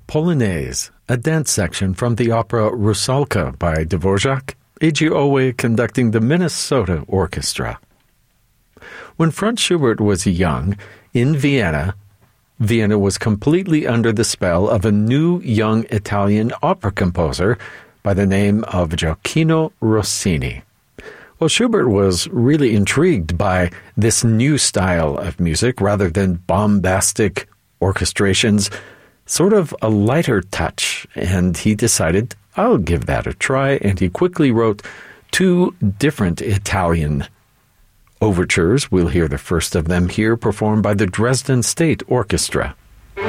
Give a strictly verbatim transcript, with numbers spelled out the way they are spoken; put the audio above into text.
Polonaise, a dance section from the opera Rusalka by Dvorak, A G Owe conducting the Minnesota Orchestra. When Franz Schubert was young, in Vienna, Vienna was completely under the spell of a new young Italian opera composer by the name of Gioacchino Rossini. Well, Schubert was really intrigued by this new style of music rather than bombastic orchestrations, sort of a lighter touch, and he decided, I'll give that a try, and he quickly wrote two different Italian overtures. We'll hear the first of them here performed by the Dresden State Orchestra.